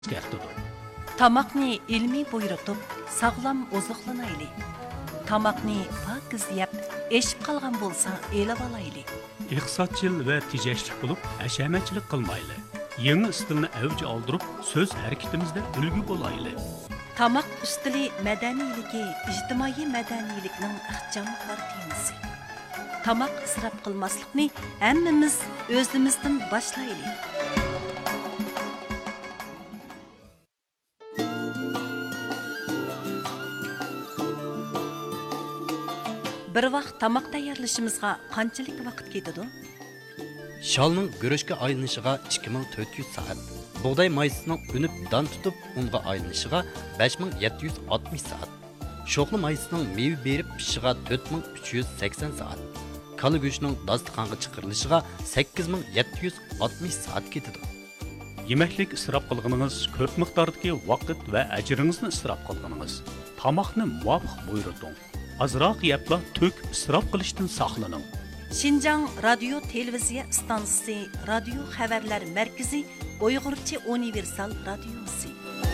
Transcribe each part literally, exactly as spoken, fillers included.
o'zgartirdi. Tamaqni ilmiy buyurtib, sog'lom oziqlanayli. Tamaqni pokiz yeb, eshib qolgan bo'lsa, elib olayli. Iqtisodchil va tejashlik bo'lib, hashamatchilik qilmayli. Yangi stilni avj oldirib, so'z harakatimizda ulgu bo'layli. Tamaq ustili madaniyligi, ijtimoiy madaniylikning ixcham temasi. Tamaq isrof qilmaslikni hammamiz o'zimizdan boshlaylik. Bir vaqt tamaq tayyorlashimizga qanchalik vaqt ketadi? Shalning guruchga aylanishiga ikki ming to'rt yuz soat, bug'doy maysining unib don tutib unga aylanishiga besh ming yetti yuz oltmish soat, sho'xli maysining meva berib pishishiga to'rt ming uch yuz sakson soat, kala go'shtining dasturxonga chiqarilishiga sakkiz ming yetti yuz oltmish soat ketadi. Yemeklik isrof qilganingiz ko'p miqdordagi vaqt va ajringizni isrof qilganingiz. Tamoqni muvofiq buyurting. Azroq yepla tök isrof qilishdan saqlaning. Şinjan Radio Televiziya stansiyasi, Radio xabarlar markazi, Uyg'urcha universal radiosi.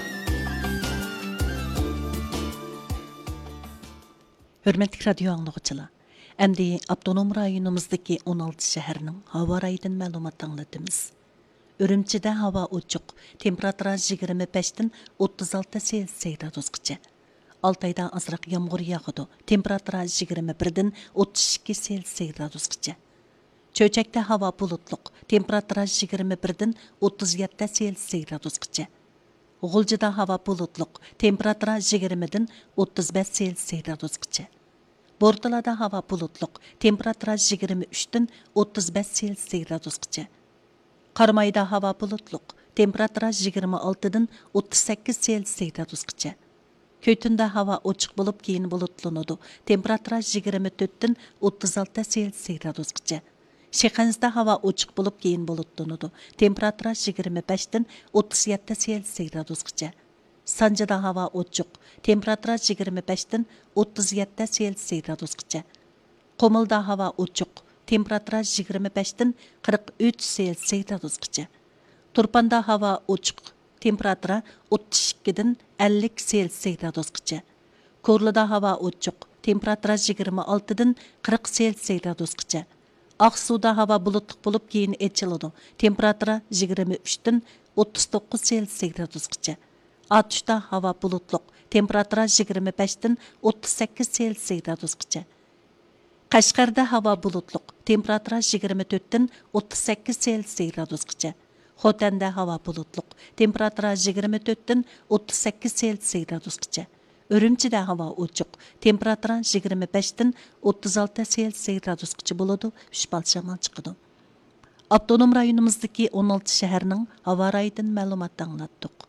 Hürmetli radio anlıqçılar, əmdi Abdunum rayonumuzdaki o'n olti şəhərinin hava rayından məlumat anlatımız. Ürümçidə hava uçuq, temperatura yigirma beshdan o'ttiz olti Selsiy gradusgacha. Altayda azroq yomg'ir yog'adi, temperatura yigirma birdan o'ttiz ikki Selsiy gradusgacha. Cho'chakda havo bulutliq, temperatura yigirma birdan o'ttiz yetti Selsiy gradusgacha. G'uljida havo bulutliq, temperatura yigirmadan o'ttiz besh Selsiy gradusgacha. Bortalada havo bulutliq, temperatura yigirma uchdan o'ttiz besh Selsiy gradusgacha. Qarmayda havo bulutliq, temperatura yigirma oltidan o'ttiz sakkiz Selsiy gradusgacha. Köytünde hava ochiq bo'lib keyin bulutlanadi. Temperatura yigirma to'rtdan o'ttiz olti Selsiy gradusgacha. Shexanzda hava ochiq bo'lib keyin bulutlanadi. Temperatura yigirma beshdan o'ttiz yetti Selsiy gradusgacha. Sanjada hava ochiq. Temperatura yigirma beshdan o'ttiz yetti Selsiy gradusgacha. Qomilda hava ochiq. Temperatura yigirma beshdan qirq uch Selsiy gradusgacha. Turpanda hava ochiq. Temperatura o'ttiz ikkidan ellik Selsiy gradusgacha. Ko'rlida havo ochiq. Temperatura yigirma oltidan qirq Selsiy gradusgacha. Aqsuda havo bulutli bo'lib keyin ochiladi. Temperatura yigirma uchdan o'ttiz to'qqiz Selsiy gradusgacha. Atishda havo bulutli. Temperatura yigirma beshdan o'ttiz sakkiz Selsiy gradusgacha. Qashqarda havo bulutli. Temperatura yigirma to'rtdan o'ttiz sakkiz Selsiy gradusgacha. Xotanda havo bulutli. Temperatura yigirma to'rtdan o'ttiz sakkiz Selsiy gradusgacha. Ürümchida havo ochiq. Temperatura yigirma beshdan o'ttiz olti Selsiy gradusgacha bo'ladi. uch bal shamol chiqadi. Abdunum rayonimizdagi o'n olti shaharning havo rayidan ma'lumot anglatdik.